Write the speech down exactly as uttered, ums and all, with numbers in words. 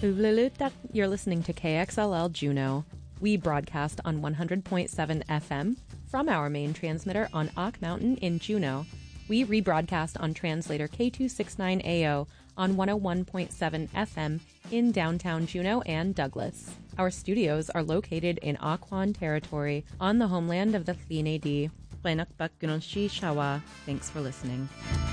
Uvlilutak, you're listening to K X L L Juneau. We broadcast on one hundred point seven F M from our main transmitter on Ock Mountain in Juneau. We rebroadcast on translator K two sixty-nine A O on one oh one point seven F M in downtown Juneau and Douglas. Our studios are located in Occoquan territory on the homeland of the Tlin-A-Di. Thanks for listening.